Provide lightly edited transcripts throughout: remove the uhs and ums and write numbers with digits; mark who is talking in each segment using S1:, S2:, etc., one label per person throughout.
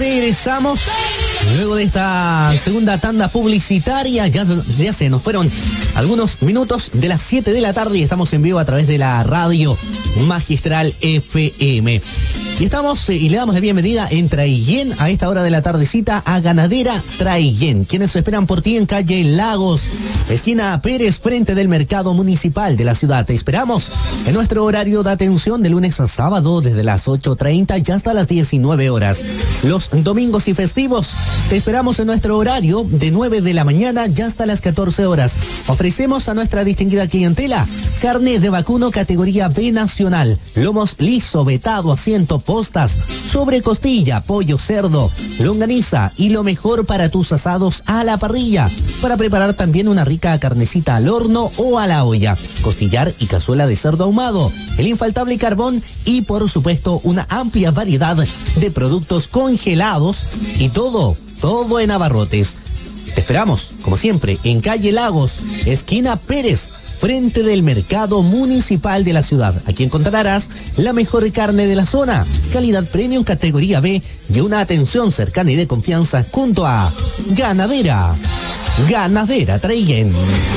S1: regresamos luego de esta segunda tanda publicitaria. Ya se nos fueron algunos minutos de las 7 de la tarde y estamos en vivo a través de la radio Magistral FM. Y estamos y le damos la bienvenida en Traiguén a esta hora de la tardecita a Ganadera Traiguén, quienes esperan por ti en calle Lagos, esquina Pérez, frente del mercado municipal de la ciudad. Te esperamos en nuestro horario de atención de lunes a sábado desde las 8:30 y hasta las 19 horas. Los domingos y festivos te esperamos en nuestro horario de 9 de la mañana y hasta las 14 horas. Ofrecemos a nuestra distinguida clientela carne de vacuno categoría B nacional, lomos liso, vetado, asiento, postas, sobre costilla, pollo, cerdo, longaniza y lo mejor para tus asados a la parrilla. Para preparar también una rica carnecita al horno o a la olla, costillar y cazuela de cerdo ahumado, el infaltable carbón y por supuesto una amplia variedad de productos congelados y todo en abarrotes. Te esperamos, como siempre, en calle Lagos, esquina Pérez, frente del mercado municipal de la ciudad. Aquí encontrarás la mejor carne de la zona, calidad premium categoría B y una atención cercana y de confianza junto a Ganadera Traiguén.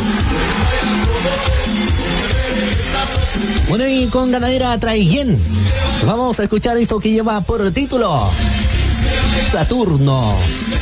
S1: Bueno, y con Ganadera Traiguén vamos a escuchar esto que lleva por título Saturno.